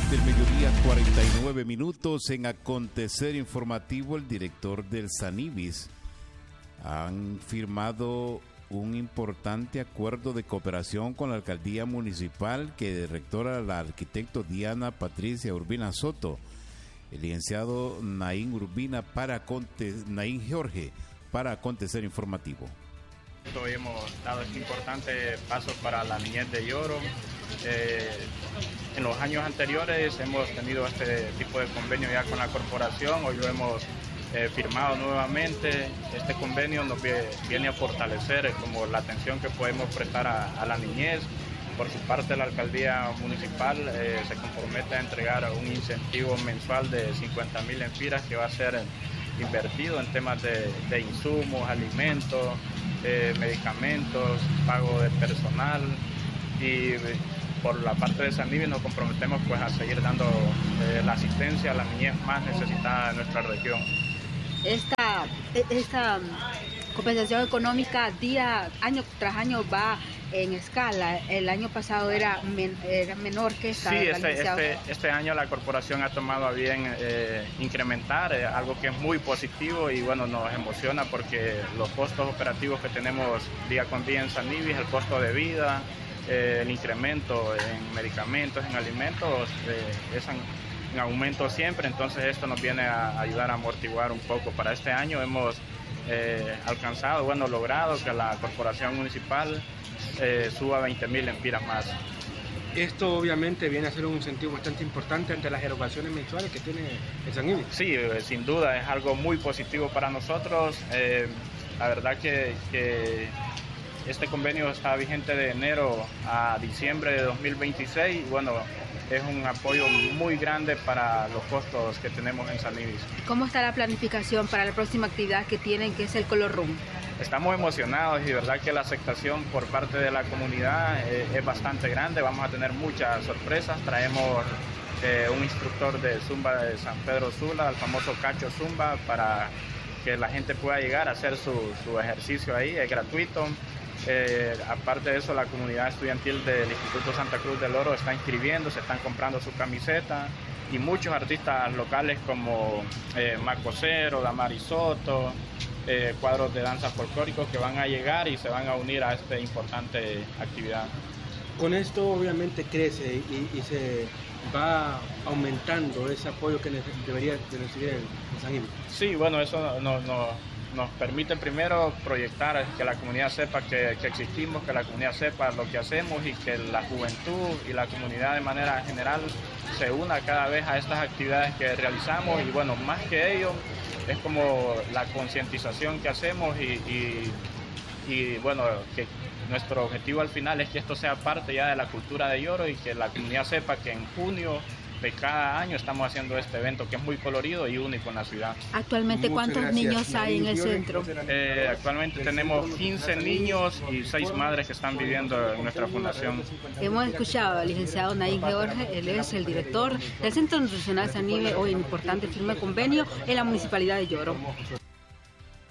del mediodía, 49 minutos. En acontecer informativo, el director del Sanibis han firmado un importante acuerdo de cooperación con la alcaldía municipal que rectora la arquitecto Diana Patricia Urbina Soto, el licenciado Naín Jorge, para acontecer informativo. Hoy hemos dado este importante paso para la niñez de Yoro. En los años anteriores hemos tenido este tipo de convenio ya con la corporación, hoy lo hemos firmado nuevamente. Este convenio nos viene a fortalecer como la atención que podemos prestar a la niñez. Por su parte, la alcaldía municipal se compromete a entregar un incentivo mensual de 50,000 empiras que va a ser invertido en temas de insumos, alimentos, medicamentos, pago de personal, y por la parte de Sanibis nos comprometemos pues a seguir dando la asistencia a la niñez más necesitada de nuestra región. Esta compensación económica año tras año va en escala. El año pasado era menor que esta. Sí, este año la corporación ha tomado a bien incrementar, algo que es muy positivo y bueno, nos emociona porque los costos operativos que tenemos día con día en Sanibis, el costo de vida, el incremento en medicamentos, en alimentos, es en aumento siempre, entonces esto nos viene a ayudar a amortiguar un poco. Para este año hemos logrado que la corporación municipal suba 20,000 empiras más. Esto obviamente viene a ser un incentivo bastante importante ante las erogaciones mensuales que tiene el Sanibis. Sí, sin duda es algo muy positivo para nosotros. La verdad que este convenio está vigente de enero a diciembre de 2026 y bueno, es un apoyo muy grande para los costos que tenemos en Sanibis. ¿Cómo está la planificación para la próxima actividad que tienen, que es el Color Room? Estamos emocionados y de verdad que la aceptación por parte de la comunidad es bastante grande. Vamos a tener muchas sorpresas. Traemos un instructor de Zumba de San Pedro Sula, el famoso Cacho Zumba, para que la gente pueda llegar a hacer su ejercicio ahí, es gratuito. Aparte de eso, la comunidad estudiantil del Instituto Santa Cruz del Oro está inscribiéndose, están comprando su camiseta, y muchos artistas locales como Marco Cero, Damari Soto, cuadros de danza folclóricos que van a llegar y se van a unir a esta importante actividad. Con esto obviamente crece y se va aumentando ese apoyo que debería de recibir el Sanibis. Sí, bueno, eso nos permite primero proyectar, que la comunidad sepa que existimos, que la comunidad sepa lo que hacemos y que la juventud y la comunidad de manera general se una cada vez a estas actividades que realizamos. Y bueno, más que ello, es como la concientización que hacemos y bueno, que nuestro objetivo al final es que esto sea parte ya de la cultura de Yoro y que la comunidad sepa que en junio de cada año estamos haciendo este evento que es muy colorido y único en la ciudad. Actualmente, ¿cuántos niños hay en el centro? Actualmente tenemos 15 niños y 6 madres que están viviendo en nuestra fundación. Hemos escuchado al licenciado Naín Jorge, él es el director del Centro Nutricional Sanibis, hoy en importante firma de convenio en la Municipalidad de Yoro.